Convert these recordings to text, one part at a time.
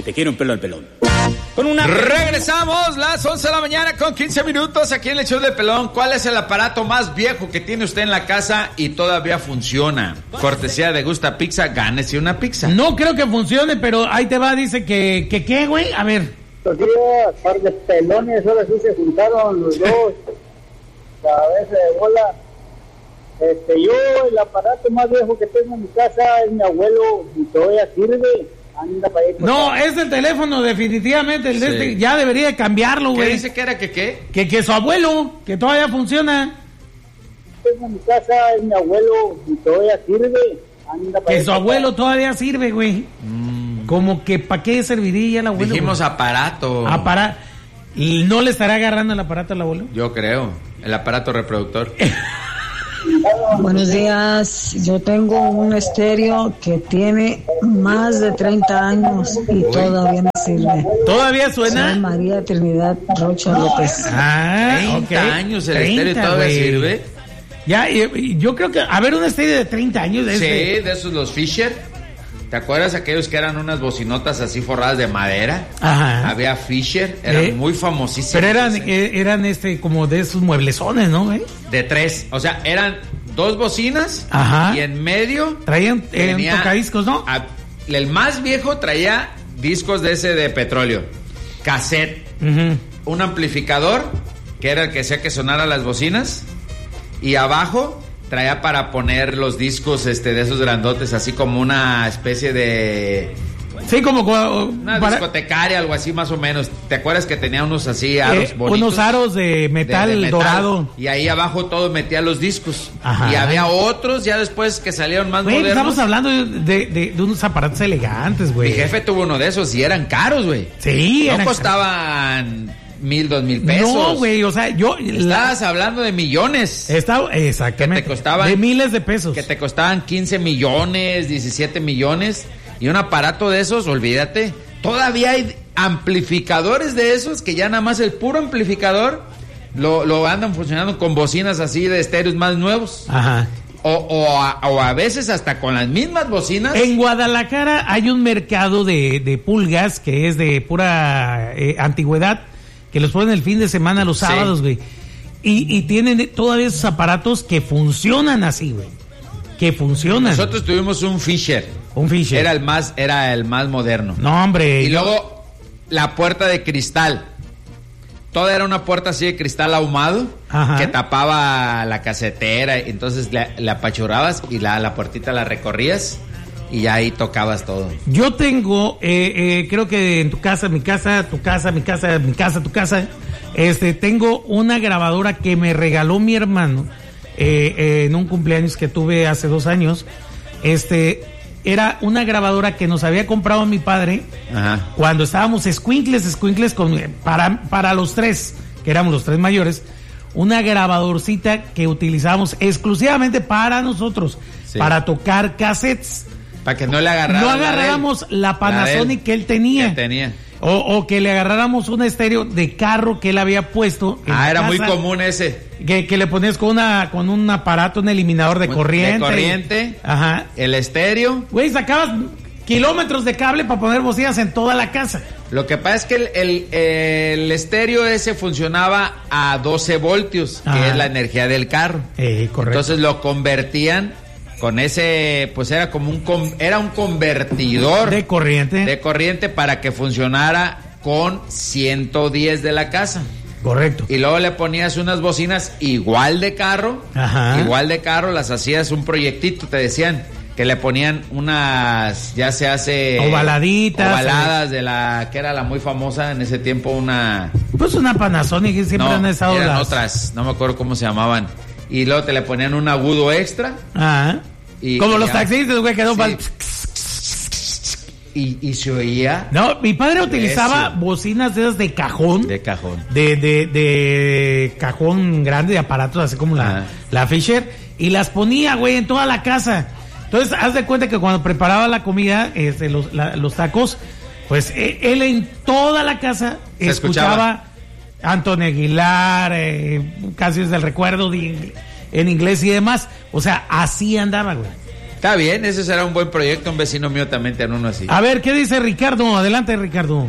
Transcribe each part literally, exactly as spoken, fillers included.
te quiere un pelo al pelón. Con una... Regresamos las once de la mañana con quince minutos aquí en el show del pelón. ¿Cuál es el aparato más viejo que tiene usted en la casa y todavía funciona? Cortesía de Gusta Pizza, gánese una pizza. No creo que funcione, pero ahí te va, dice que, que ¿qué, güey? A ver. Los días, par de pelones, ahora sí se juntaron los dos, cabeza de bola. Este, yo, el aparato más viejo que tengo en mi casa es mi abuelo, y todavía sirve. Anda para ahí, no, acá. es el teléfono, definitivamente. El Sí. de este, ya debería de cambiarlo, ¿Qué güey. dice que era que qué? Que, que su abuelo, que todavía funciona. Tengo en mi casa es mi abuelo, y todavía sirve. Anda para Que ahí, su acá. abuelo todavía sirve, güey. Mm. Como que ¿para qué serviría el abuelo? Dijimos güey? aparato. Apara... ¿Y no le estará agarrando el aparato al abuelo? Yo creo, el aparato reproductor. Buenos días, yo tengo un estéreo que tiene más de treinta años y Uy. todavía me sirve. ¿Todavía Soy suena? María Trinidad Rocha López. Ah, treinta ok. años el treinta, estéreo todavía güey. sirve. Ya, y- y yo creo que, a ver, un estéreo de treinta años. De Sí, este- de esos los Fisher. ¿Te acuerdas aquellos que eran unas bocinotas así forradas de madera? Ajá. Había Fisher, eran Eh, muy famosísimos. Pero eran, ese. eh, eran este, como de esos mueblezones, ¿no, güey? De tres, o sea, eran dos bocinas. Ajá. Y en medio Traían eh, tenía tocadiscos, ¿no? a- el más viejo traía discos de ese de petróleo, cassette, Ujú. un amplificador que era el que hacía que sonaran las bocinas, y abajo traía para poner los discos este de esos grandotes, así como una especie de Sí, como co- una para- discotecaria, algo así más o menos. ¿Te acuerdas que tenía unos así aros eh, bonitos? unos aros de De- metal, de metal, dorado. y ahí abajo todo metía los discos. Ajá. Y había otros ya después que salieron más Güey, modernos. estamos hablando de, de- de unos aparatos elegantes, güey. Mi jefe tuvo uno de esos y eran caros, güey. Sí, No eran- costaban mil, dos mil pesos. No, güey, o sea, yo... Estabas hablando de millones. Estaba, exactamente. Que te costaban- de miles de pesos. Que te costaban quince millones, diecisiete millones. Y un aparato de esos, olvídate. Todavía hay amplificadores de esos que ya nada más el puro amplificador lo, lo andan funcionando con bocinas así de estéreos más nuevos. Ajá. O, o, a, o a veces hasta con las mismas bocinas. En Guadalajara hay un mercado de, de pulgas que es de pura eh, antigüedad, que los ponen el fin de semana, los Sí. sábados, güey. Y, y tienen todavía esos aparatos que funcionan así, güey. Que funcionan. Nosotros tuvimos un Fisher. Un Fisher. Era el más, era el más moderno. No, hombre. Y yo- luego la puerta de cristal. Toda era una puerta así de cristal ahumado. Ajá. Que tapaba la casetera. Entonces la, la apachurrabas y la, la puertita la recorrías. Y ya ahí tocabas todo. Yo tengo, eh, eh, creo que en tu casa, mi casa, tu casa, mi casa, mi casa, tu casa, este, tengo una grabadora que me regaló mi hermano eh, eh, en un cumpleaños que tuve hace dos años. Este, era una grabadora que nos había comprado mi padre Ajá. cuando estábamos escuincles, escuincles con, para, para los tres, que éramos los tres mayores, una grabadorcita que utilizábamos exclusivamente para nosotros, Sí. para tocar cassettes. Para que no le agarrara. No la de él. agarráramos la Panasonic de él, que él tenía. que tenía. O, o que le agarráramos un estéreo de carro que él había puesto. en Ah, la era muy casa, común ese. Que, que le ponías con una con un aparato, un eliminador de De corriente. corriente. Ajá. El estéreo. Güey, sacabas kilómetros de cable para poner bocinas en toda la casa. Lo que pasa es que el, el, el estéreo ese funcionaba a doce voltios, que Ajá. es la energía del carro. Eh, correcto. Entonces lo convertían con ese, pues era como un con- era un convertidor de corriente. de corriente para que funcionara con ciento diez de la casa. Correcto. Y luego le ponías unas bocinas igual de carro, Ajá. igual de carro, las hacías un proyectito, te decían que le ponían unas, ya se hace Ovaladitas. ovaladas de la que era la muy famosa en ese tiempo, una Pues una Panasonic que siempre no, han estado eran las... otras, no me acuerdo cómo se llamaban. Y luego te le ponían un agudo extra. Ajá. Y- Como y los ya. taxistas, güey, que no Sí. van- Y, y se oía No, mi padre utilizaba Recio. bocinas de esas de cajón. de cajón. de, de, de cajón grande de aparatos, así como la, Ajá. la Fisher, y las ponía, güey, en toda la casa. Entonces, haz de cuenta que cuando preparaba la comida, este, los, la- los tacos, pues e- él en toda la casa Se escuchaba, Antonio Aguilar, eh, Canciones del Recuerdo de ing- en inglés y demás. O sea, así andaba, güey. Está bien, ese será un buen proyecto. Un vecino mío también tiene uno así. A ver, ¿qué dice Ricardo? Adelante, Ricardo.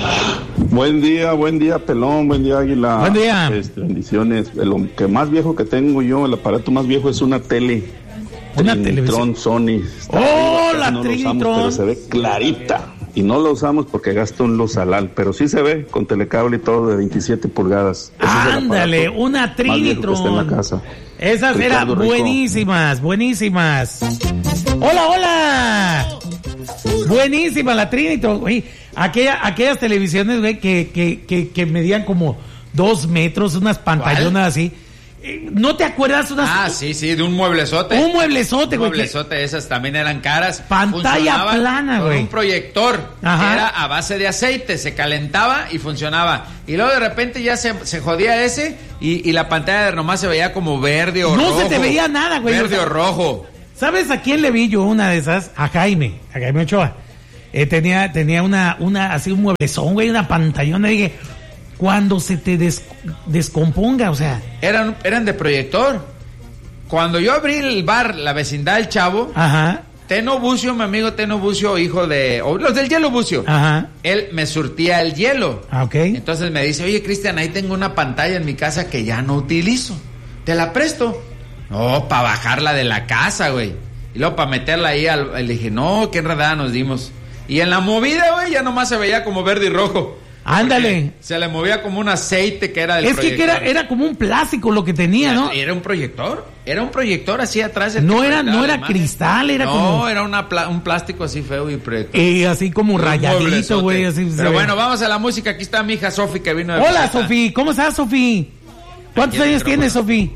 Buen día, buen día, Pelón, buen día, Águila. Buen día. Este, bendiciones. Lo que más viejo que tengo yo, el aparato más viejo es una tele. Una Trinitron televisión. Sony. Está ¡Oh, arriba, la no lo usamos, Trinitron! pero se ve clarita. Y no lo usamos porque gasta un luz alal, pero sí se ve con telecable y todo de veintisiete pulgadas. Ese es el Ándale, aparato una más viejo que está en Trinitron. la casa. Esas eran Ricardo Rico. buenísimas, buenísimas. Hola, hola. Buenísima la Trinitron, güey. Aquella, aquellas televisiones, güey, que, que, que, que medían como dos metros, unas pantallonas así. Eh, ¿No te acuerdas? Unas, Ah, sí, sí, de un mueblezote. Un mueblezote, Un güey. que- mueblezote, esas también eran caras. Pantalla Funcionaban plana, con güey. un proyector. Ajá. Que era a base de aceite, se calentaba y funcionaba. Y luego de repente ya se, se jodía ese y, y la pantalla nomás se veía como verde o No rojo. se te veía nada, güey. Verde O sea, o rojo. ¿Sabes a quién le vi yo una de esas? A Jaime, a Jaime Ochoa. Eh, tenía, tenía una, una, así un mueblezón, güey, una pantallona. Dije, cuando se te des- descomponga, o sea. Eran, eran de proyector. Cuando yo abrí el bar, la vecindad del Chavo, Ajá, Teno Bucio, mi amigo Teno Bucio, hijo de... o los del Hielo Bucio. ajá. Él me surtía el hielo. Ah, ok. Entonces me dice, oye, Cristian, ahí tengo una pantalla en mi casa que ya no utilizo. ¿Te la presto? No, para bajarla de la casa, güey. Y luego para meterla ahí, al, le dije, no, qué enredada nos dimos. Y en la movida, güey, ya nomás se veía como verde y rojo. Ándale. Porque se le movía como un aceite que era del Es que, que era, proyector. era como un plástico lo que tenía, ¿no? Era un proyector. Era un proyector así atrás. el No que era, proyectaba no la era imagen. cristal, era no, como. era una pla- un plástico así feo y proyector. Y así como Un rayadito, mueblezote. güey. Así se Pero ve. bueno, vamos a la música. Aquí está mi hija Sofi que vino de Hola, visita. Sofi. ¿Cómo estás, Sofi? ¿Cuántos Aquí el años tienes, Sofi?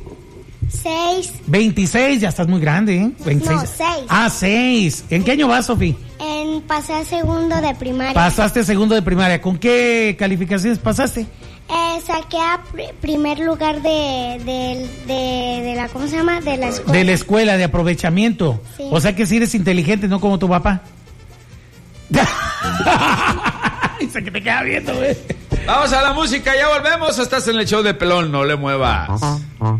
Seis. veintiséis, ya estás muy grande, ¿eh? veintiséis. No, seis. Ah, seis. ¿En qué año vas, Sofi? En pasé a segundo de primaria. Pasaste segundo de primaria. ¿Con qué calificaciones pasaste? Eh, saqué a pr- primer lugar de, de, de, de la, ¿cómo se llama? De la escuela. De la escuela, de aprovechamiento. Sí. O sea que si eres inteligente, no como tu papá. Dice que te queda viendo, güey. Vamos a la música, ya volvemos. Estás en el show de Pelón, no le muevas.